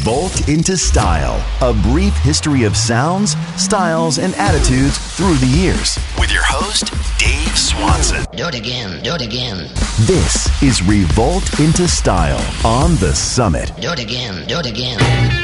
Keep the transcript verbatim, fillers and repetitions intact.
Revolt into Style, a brief history of sounds, styles, and attitudes through the years. With your host, Dave Swanson. Do it again, do it again. This is Revolt into Style on The Summit. Do it again, do it again.